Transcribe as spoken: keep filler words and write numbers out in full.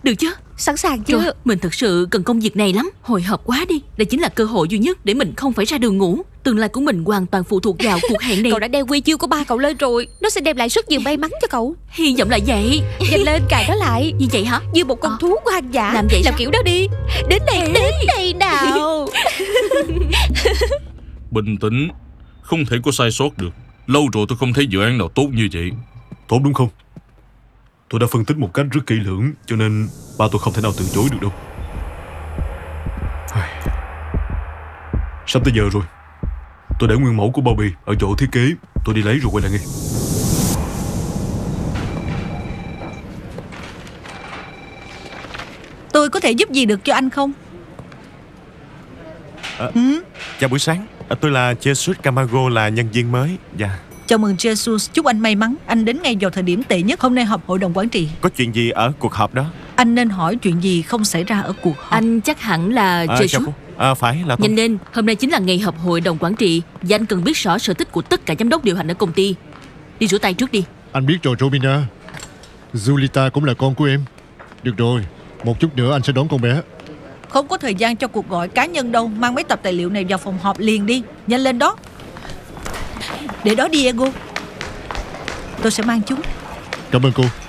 Được chứ? Sẵn sàng chưa? Trời, mình thật sự cần công việc này lắm. Hồi hộp quá đi. Đây chính là cơ hội duy nhất để mình không phải ra đường ngủ. Tương lai của mình hoàn toàn phụ thuộc vào cuộc hẹn này. Cậu đã đeo quy chiêu của ba cậu lên rồi. Nó sẽ đem lại rất nhiều may mắn cho cậu. Hy vọng là vậy. Nhanh lên cài nó lại. Như vậy hả? Như một con à. thú hoang dã. Làm vậy Làm sao? kiểu đó đi. Đến đây, Ê. đến đây nào. Bình tĩnh. Không thể có sai sót được. Lâu rồi tôi không thấy dự án nào tốt như vậy. Tốt đúng không? Tôi đã phân tích một cách rất kỹ lưỡng, cho nên ba tôi không thể nào từ chối được đâu. Sắp tới giờ rồi. Tôi để nguyên mẫu của bao bì ở chỗ thiết kế. Tôi đi lấy rồi quay lại ngay. Tôi có thể giúp gì được cho anh không? à, ừ? Chào buổi sáng, à, tôi là Jesus Camargo, là nhân viên mới. Dạ. Chào mừng Jesus, chúc anh may mắn. Anh đến ngay vào thời điểm tệ nhất. Hôm nay họp hội đồng quản trị. Có chuyện gì ở cuộc họp đó? Anh nên hỏi chuyện gì không xảy ra ở cuộc họp. Anh chắc hẳn là à, Jesus. À, phải là tôi. Nhanh lên, hôm nay chính là ngày họp hội đồng quản trị và anh cần biết rõ sở thích của tất cả giám đốc điều hành ở công ty. Đi rửa tay trước đi. Anh biết rồi Romina. Julita cũng là con của em. Được rồi, một chút nữa anh sẽ đón con bé. Không có thời gian cho cuộc gọi cá nhân đâu. Mang mấy tập tài liệu này vào phòng họp liền đi. Nhanh lên đó. Để đó Diego. Tôi sẽ mang chúng. Cảm ơn cô.